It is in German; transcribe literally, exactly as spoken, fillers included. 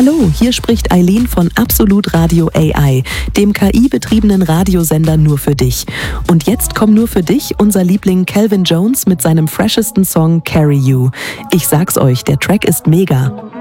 Hallo, hier spricht Eileen von Absolut Radio A I, dem K I-betriebenen Radiosender nur für dich. Und jetzt kommt nur für dich unser Liebling Calvin Jones mit seinem freshesten Song Carry You. Ich sag's euch, der Track ist mega.